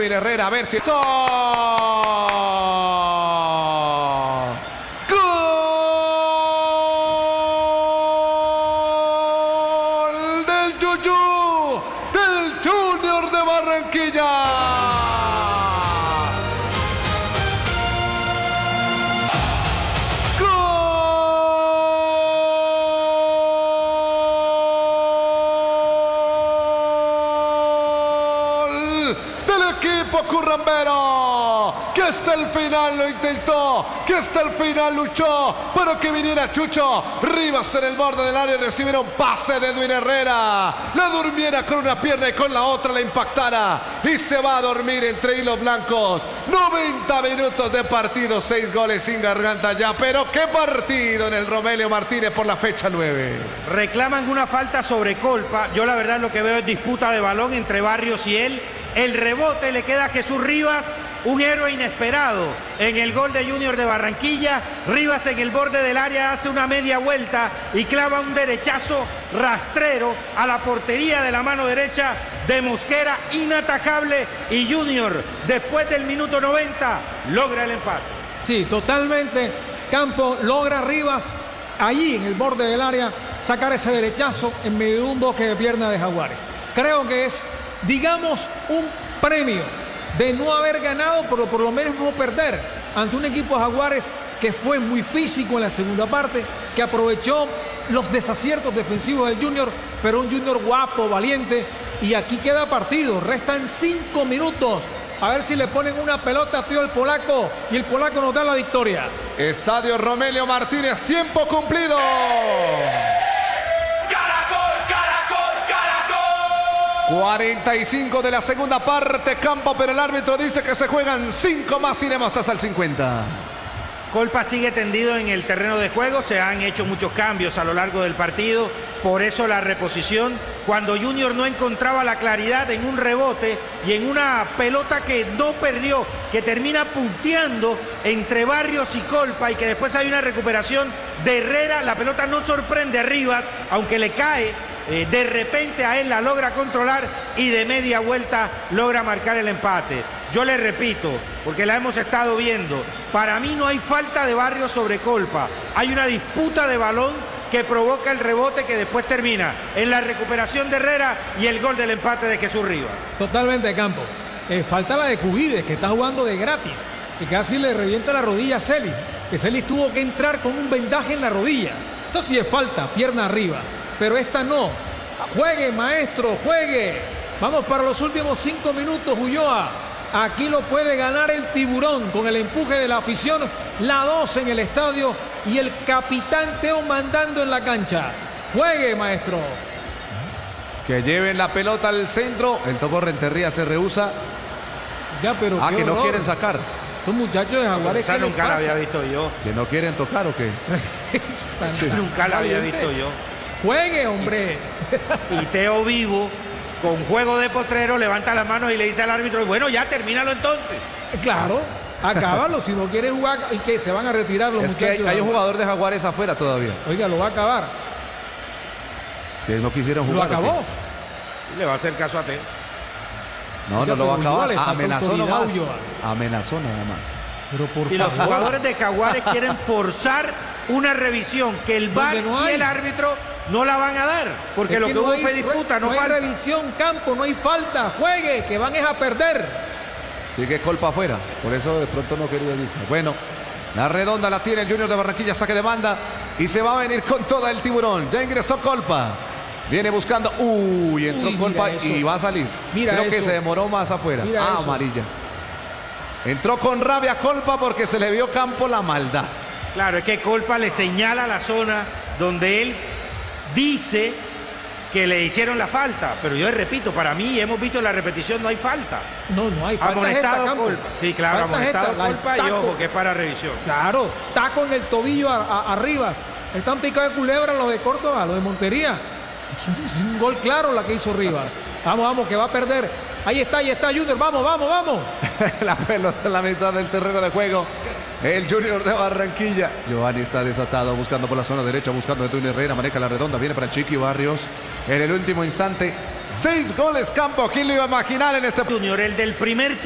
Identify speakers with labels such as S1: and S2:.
S1: Edwin Herrera. A ver si... ¡Gol del Yuyú! ¡Del Junior de Barranquilla! Del equipo currambero, que hasta el final lo intentó, que hasta el final luchó, pero que viniera Chucho Rivas en el borde del área y recibiera un pase de Edwin Herrera, la durmiera con una pierna y con la otra la impactara y se va a dormir entre hilos blancos. 90 minutos de partido, 6 goles sin garganta ya, pero qué partido en el Romelio Martínez por la fecha 9.
S2: Reclaman una falta sobre Colpa. Yo la verdad lo que veo es disputa de balón entre Barrios y él. El rebote le queda a Jesús Rivas, un héroe inesperado en el gol de Junior de Barranquilla. Rivas en el borde del área hace una media vuelta y clava un derechazo rastrero a la portería de la mano derecha de Mosquera, inatajable, y Junior después del minuto 90 logra el empate.
S3: Sí, totalmente. Campo logra Rivas allí en el borde del área sacar ese derechazo en medio de un bloque de pierna de Jaguares. Creo que es, digamos, un premio de no haber ganado, pero por lo menos no perder ante un equipo de Jaguares que fue muy físico en la segunda parte, que aprovechó los desaciertos defensivos del Junior, pero un Junior guapo, valiente, y aquí queda partido. Restan 5 minutos. A ver si le ponen una pelota a Tío el polaco y el polaco nos da la victoria.
S1: Estadio Romelio Martínez, tiempo cumplido. 45 de la segunda parte, campo, pero el árbitro dice que se juegan 5 más, iremos hasta el 50.
S2: Colpa sigue tendido en el terreno de juego, se han hecho muchos cambios a lo largo del partido, por eso la reposición, cuando Junior no encontraba la claridad en un rebote y en una pelota que no perdió, que termina punteando entre Barrios y Colpa y que después hay una recuperación de Herrera, la pelota no sorprende a Rivas, aunque le cae. De repente a él la logra controlar y de media vuelta logra marcar el empate. Yo le repito, porque la hemos estado viendo, para mí no hay falta de Barrios sobre Colpa. Hay una disputa de balón que provoca el rebote que después termina en la recuperación de Herrera y el gol del empate de Jesús Rivas.
S3: Totalmente, Campo. Falta la de Cubides, que está jugando de gratis, que casi le revienta la rodilla a Celis, que Celis tuvo que entrar con un vendaje en la rodilla. Eso sí es falta, pierna arriba. Pero esta no. Juegue, maestro, juegue. Vamos para los últimos 5 minutos, Ulloa. Aquí lo puede ganar el Tiburón con el empuje de la afición. La 2 en el estadio y el capitán Teo mandando en la cancha. Juegue, maestro.
S1: Que lleven la pelota al centro. El Topo Rentería se rehúsa.
S3: Ya, pero
S1: que no quieren sacar.
S3: Estos muchachos de Jaguares,
S2: ¿qué nunca la había visto yo?
S1: ¿Que no quieren tocar o qué?
S2: Sí, nunca la había visto yo.
S3: Juegue, hombre.
S2: Y Teo Vivo, con juego de potrero, levanta las manos y le dice al árbitro, bueno, ya termínalo entonces.
S3: Claro, acábalo. Si no quiere jugar, y que se van a retirar los muchachos.
S1: Es que hay un jugador de Jaguares afuera todavía.
S3: Oiga, lo va a acabar.
S1: Que no quisieron jugar.
S3: ¿Lo acabó?
S2: Le va a hacer caso a Teo.
S1: No,
S3: Oiga,
S1: no lo va a acabar.
S3: igual,
S1: Amenazó nomás.
S3: Ulloa.
S1: Amenazó nada más.
S3: Pero por
S2: Si
S3: favor.
S2: los jugadores de Jaguares quieren forzar una revisión que el VAR y el árbitro no la van a dar, porque
S3: Es
S2: lo que
S3: no
S2: hubo
S3: hay,
S2: fue disputa, no
S3: hay
S2: falta.
S3: revisión, Campo, no hay falta. Juegue, que van es a perder.
S1: Sigue Colpa afuera, por eso de pronto no quería irse. Bueno, la redonda la tiene el Junior de Barranquilla, saque de banda y se va a venir con toda el Tiburón. Ya ingresó Colpa. Viene buscando. Entró Colpa y va a salir. Creo que se demoró más afuera. Amarilla. Entró con rabia Colpa porque se le vio Campo la maldad.
S2: Claro, es que Colpa le señala la zona donde él dice que le hicieron la falta, pero yo repito, para mí hemos visto en la repetición no hay falta.
S3: No hay falta.
S2: Amonestado Colpa. Sí, claro, amonestado Colpa y ojo que es para revisión.
S3: Claro, taco en el tobillo a Rivas. Están picados de culebra los de Córdoba, los de Montería. Es un gol claro la que hizo Rivas. Vamos, que va a perder. Ahí está Junior, vamos.
S1: La pelota en la mitad del terreno de juego. El Junior de Barranquilla. Giovanni está desatado, buscando por la zona derecha, buscando a Edwin Herrera, maneja la redonda, viene para Chiqui Barrios. En el último instante, 6 goles, Campo. ¿Quién lo iba a imaginar en este?
S2: Junior, el del primer